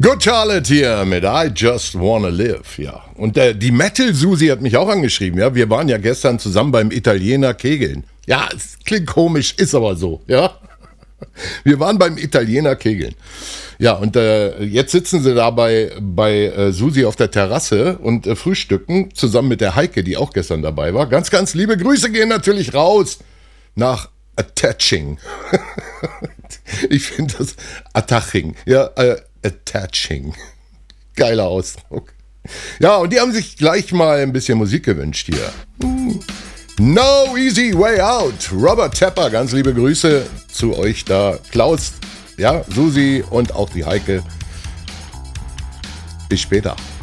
Good Charlotte hier mit I Just Wanna Live, ja. Und die Metal-Susi hat mich auch angeschrieben, ja. Wir waren ja gestern zusammen beim Italiener kegeln. Ja, es klingt komisch, ist aber so, ja. Wir waren beim Italiener kegeln. Ja, und jetzt sitzen sie da bei Susi auf der Terrasse und frühstücken zusammen mit der Heike, die auch gestern dabei war. Ganz, ganz liebe Grüße gehen natürlich raus nach Attaching. Ich finde das Attaching, ja, Attaching. Geiler Ausdruck. Ja, und die haben sich gleich mal ein bisschen Musik gewünscht hier. No Easy Way Out. Robert Tepper, ganz liebe Grüße zu euch da. Klaus, ja, Susi und auch die Heike. Bis später.